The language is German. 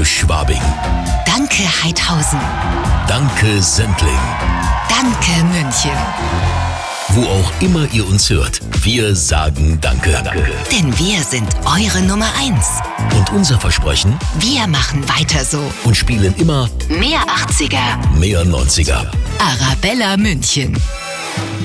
Danke Schwabing. Danke Heidhausen. Danke Sendling. Danke München. Wo auch immer ihr uns hört, wir sagen Danke. Denn wir sind eure Nummer 1. Und unser Versprechen? Wir machen weiter so. Und spielen immer Mehr 80er. mehr 90er. Arabella München.